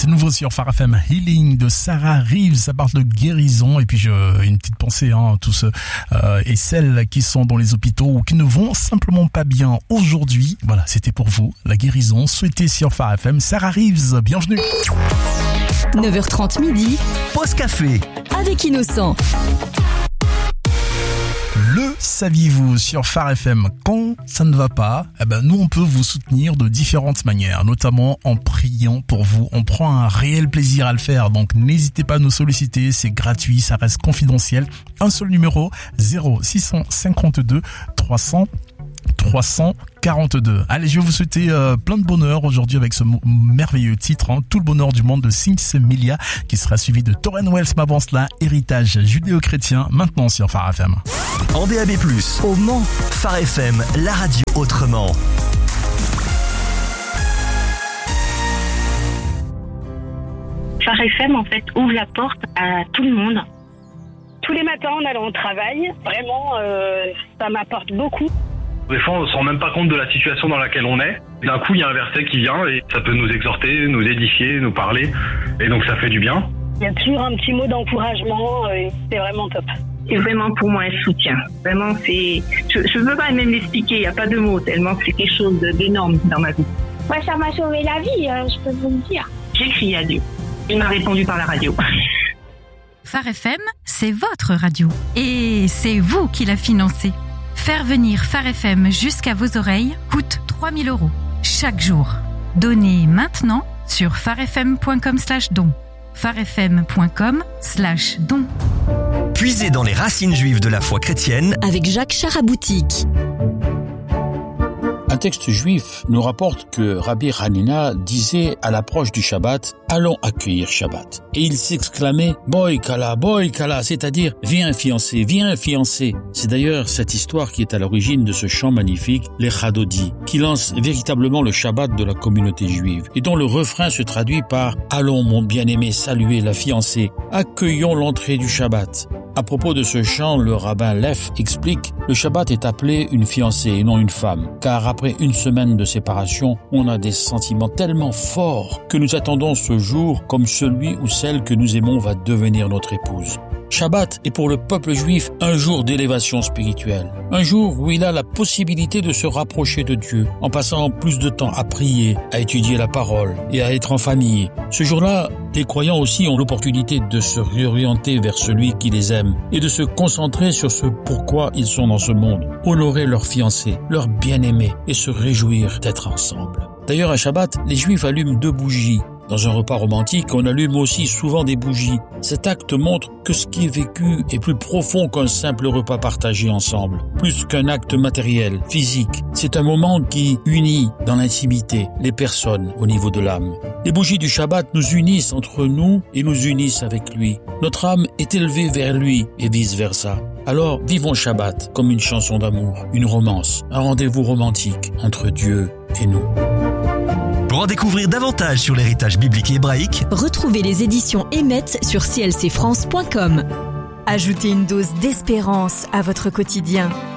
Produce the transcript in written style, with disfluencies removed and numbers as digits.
C'est nouveau sur Phare FM, Healing de Sarah Reeves. Ça parle de guérison. Et puis une petite pensée, tous ceux et celles qui sont dans les hôpitaux ou qui ne vont simplement pas bien aujourd'hui. Voilà, c'était pour vous, la guérison souhaitée sur Phare FM. Sarah Reeves, bienvenue. 9h30 midi, pause café avec Innocent. Le saviez-vous sur Phare FM, quand ça ne va pas, nous on peut vous soutenir de différentes manières, notamment en priant pour vous. On prend un réel plaisir à le faire, donc n'hésitez pas à nous solliciter, c'est gratuit, ça reste confidentiel. Un seul numéro, 0652 300 342. Allez, je vais vous souhaiter plein de bonheur aujourd'hui avec ce merveilleux titre, Tout le bonheur du monde de Sinsemelia, qui sera suivi de Tauren Wells, mais avant cela, héritage judéo-chrétien, maintenant sur Phare FM. En DAB+, Au Mans, Phare FM, la radio autrement. Phare FM, en fait, ouvre la porte à tout le monde. Tous les matins en allant au travail, vraiment, ça m'apporte beaucoup. Des fois, on ne se rend même pas compte de la situation dans laquelle on est. D'un coup, il y a un verset qui vient et ça peut nous exhorter, nous édifier, nous parler. Et donc, ça fait du bien. Il y a toujours un petit mot d'encouragement et c'est vraiment top. C'est vraiment pour moi un soutien. Vraiment, c'est... Je ne peux pas même l'expliquer, il n'y a pas de mots, tellement c'est quelque chose d'énorme dans ma vie. Moi, ça m'a sauvé la vie, je peux vous le dire. J'ai crié à Dieu. Il m'a répondu par la radio. Phare FM, c'est votre radio. Et c'est vous qui la financez. Faire venir Phare FM jusqu'à vos oreilles coûte 3 000 € chaque jour. Donnez maintenant sur pharefm.com/don. pharefm.com/don. Puisez dans les racines juives de la foi chrétienne avec Jacques Charaboutique. Un texte juif nous rapporte que Rabbi Hanina disait à l'approche du Shabbat « Allons accueillir Shabbat ». Et il s'exclamait « Boy kala, c'est-à-dire « Viens fiancé, viens fiancé ». C'est d'ailleurs cette histoire qui est à l'origine de ce chant magnifique, les Chadodi, qui lance véritablement le Shabbat de la communauté juive et dont le refrain se traduit par « Allons mon bien-aimé saluer la fiancée, accueillons l'entrée du Shabbat ». À propos de ce chant, le rabbin Leff explique « Le Shabbat est appelé une fiancée et non une femme, car après une semaine de séparation, on a des sentiments tellement forts que nous attendons ce jour comme celui ou celle que nous aimons va devenir notre épouse. » Shabbat est pour le peuple juif un jour d'élévation spirituelle, un jour où il a la possibilité de se rapprocher de Dieu en passant plus de temps à prier, à étudier la parole et à être en famille. Ce jour-là, les croyants aussi ont l'opportunité de se réorienter vers celui qui les aime et de se concentrer sur ce pourquoi ils sont dans ce monde, honorer leur fiancé, leur bien-aimé et se réjouir d'être ensemble. D'ailleurs, à Shabbat, les Juifs allument 2 bougies. Dans un repas romantique, on allume aussi souvent des bougies. Cet acte montre que ce qui est vécu est plus profond qu'un simple repas partagé ensemble, plus qu'un acte matériel, physique. C'est un moment qui unit dans l'intimité les personnes au niveau de l'âme. Les bougies du Shabbat nous unissent entre nous et nous unissent avec lui. Notre âme est élevée vers lui et vice-versa. Alors, vivons Shabbat comme une chanson d'amour, une romance, un rendez-vous romantique entre Dieu et nous. Pour en découvrir davantage sur l'héritage biblique et hébraïque, retrouvez les éditions Emmet sur clcfrance.com. Ajoutez une dose d'espérance à votre quotidien.